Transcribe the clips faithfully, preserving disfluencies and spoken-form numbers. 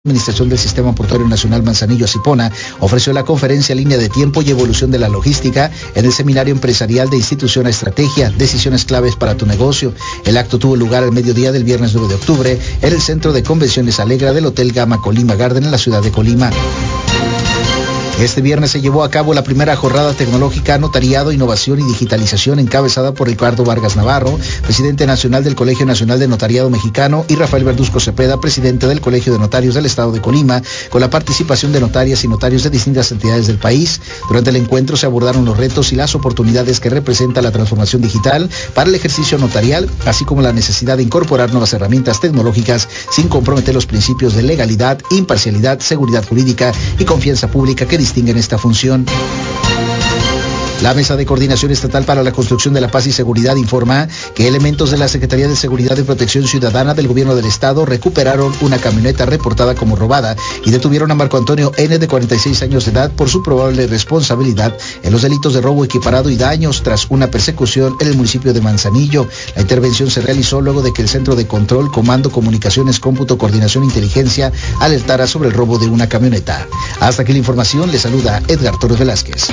Administración del Sistema Portuario Nacional Manzanillo Cipona ofreció la conferencia Línea de Tiempo y Evolución de la Logística en el Seminario Empresarial de Institución a Estrategia, Decisiones Claves para tu Negocio. El acto tuvo lugar al mediodía del viernes nueve de octubre en el Centro de Convenciones Alegra del Hotel Gama Colima Garden en la ciudad de Colima. Este viernes se llevó a cabo la primera jornada tecnológica Notariado, Innovación y Digitalización encabezada por Ricardo Vargas Navarro, presidente nacional del Colegio Nacional de Notariado Mexicano, y Rafael Verduzco Cepeda, presidente del Colegio de Notarios del Estado de Colima, con la participación de notarias y notarios de distintas entidades del país. Durante el encuentro se abordaron los retos y las oportunidades que representa la transformación digital para el ejercicio notarial, así como la necesidad de incorporar nuevas herramientas tecnológicas sin comprometer los principios de legalidad, imparcialidad, seguridad jurídica y confianza pública que distinguen esta función. La Mesa de Coordinación Estatal para la Construcción de la Paz y Seguridad informa que elementos de la Secretaría de Seguridad y Protección Ciudadana del Gobierno del Estado recuperaron una camioneta reportada como robada y detuvieron a Marco Antonio N., de cuarenta y seis años de edad, por su probable responsabilidad en los delitos de robo equiparado y daños tras una persecución en el municipio de Manzanillo. La intervención se realizó luego de que el Centro de Control, Comando, Comunicaciones, Cómputo, Coordinación e Inteligencia alertara sobre el robo de una camioneta. Hasta aquí la información, le saluda Edgar Torres Velázquez.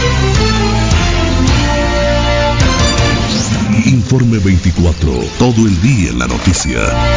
Informe veinticuatro, todo el día en la noticia.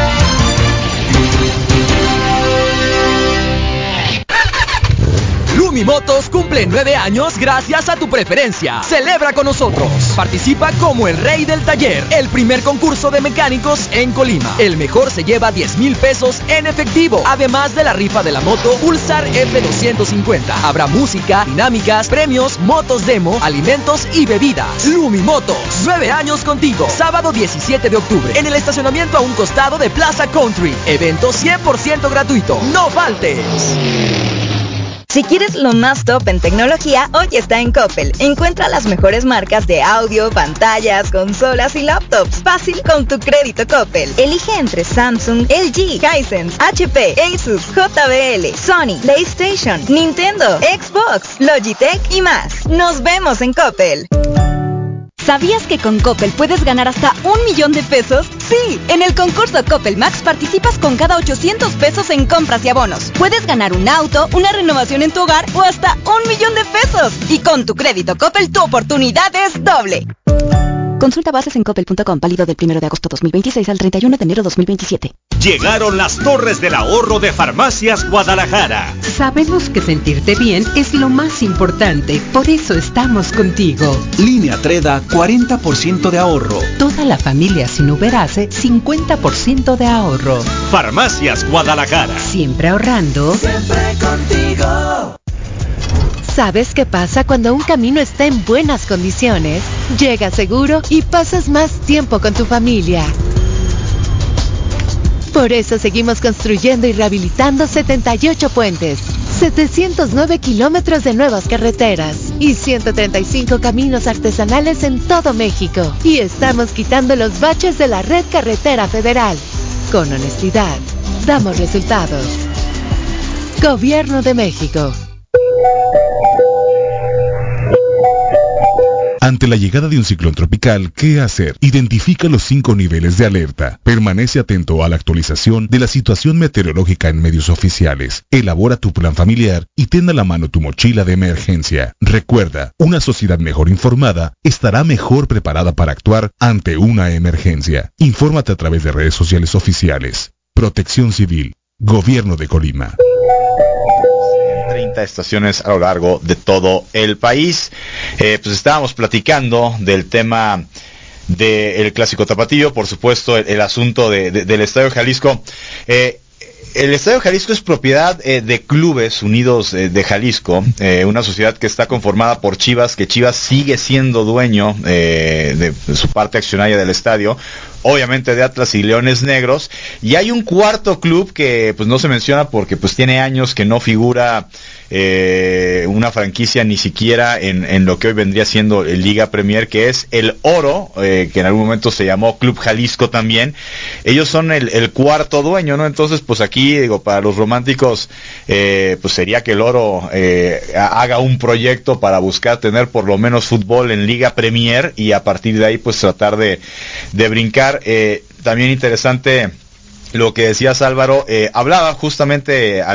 Lumimotos cumple nueve años gracias a tu preferencia. Celebra con nosotros. Participa como el rey del taller. El primer concurso de mecánicos en Colima. El mejor se lleva diez mil pesos en efectivo. Además de la rifa de la moto Pulsar F doscientos cincuenta. Habrá música, dinámicas, premios, motos demo, alimentos y bebidas. Lumimotos, nueve años contigo. Sábado diecisiete de octubre. En el estacionamiento a un costado de Plaza Country. Evento cien por ciento gratuito. No faltes. Si quieres lo más top en tecnología, hoy está en Coppel. Encuentra las mejores marcas de audio, pantallas, consolas y laptops. Fácil con tu crédito Coppel. Elige entre Samsung, L G, Hisense, H P, Asus, J B L, Sony, PlayStation, Nintendo, Xbox, Logitech y más. Nos vemos en Coppel. ¿Sabías que con Coppel puedes ganar hasta un millón de pesos? Sí, en el concurso Coppel Max participas con cada ochocientos pesos en compras y abonos. Puedes ganar un auto, una renovación en tu hogar o hasta un millón de pesos. Y con tu crédito Coppel tu oportunidad es doble. Consulta bases en coppel punto com, válido del primero de agosto dos mil veintiséis al treinta y uno de enero dos mil veintisiete. Llegaron las torres del ahorro de Farmacias Guadalajara. Sabemos que sentirte bien es lo más importante, por eso estamos contigo. Línea Treda, cuarenta por ciento de ahorro. Toda la familia sin Uberase, cincuenta por ciento de ahorro. Farmacias Guadalajara. Siempre ahorrando. Siempre contigo. ¿Sabes qué pasa cuando un camino está en buenas condiciones? Llega seguro y pasas más tiempo con tu familia. Por eso seguimos construyendo y rehabilitando setenta y ocho puentes, setecientos nueve kilómetros de nuevas carreteras y ciento treinta y cinco caminos artesanales en todo México. Y estamos quitando los baches de la red carretera federal. Con honestidad, damos resultados. Gobierno de México. Ante la llegada de un ciclón tropical, ¿qué hacer? Identifica los cinco niveles de alerta. Permanece atento a la actualización de la situación meteorológica en medios oficiales. Elabora tu plan familiar y ten a la mano tu mochila de emergencia. Recuerda, una sociedad mejor informada estará mejor preparada para actuar ante una emergencia. Infórmate a través de redes sociales oficiales. Protección Civil. Gobierno de Colima. treinta estaciones a lo largo de todo el país. Eh, pues estábamos platicando del tema del Clásico Tapatío, por supuesto el, el asunto de, de, del Estadio Jalisco. Eh, El Estadio Jalisco es propiedad eh, de Clubes Unidos eh, de Jalisco, eh, una sociedad que está conformada por Chivas, que Chivas sigue siendo dueño eh, de, de su parte accionaria del estadio, obviamente de Atlas y Leones Negros, y hay un cuarto club que pues no se menciona porque pues tiene años que no figura eh, una franquicia ni siquiera en, en lo que hoy vendría siendo el Liga Premier, que es el Oro, eh, que en algún momento se llamó Club Jalisco también. Ellos son el, el cuarto dueño, ¿no? Entonces pues aquí digo, para los románticos eh, pues sería que el Oro eh, haga un proyecto para buscar tener por lo menos fútbol en Liga Premier y a partir de ahí pues tratar de, de brincar. Eh, también interesante lo que decías, Álvaro, eh, hablaba justamente al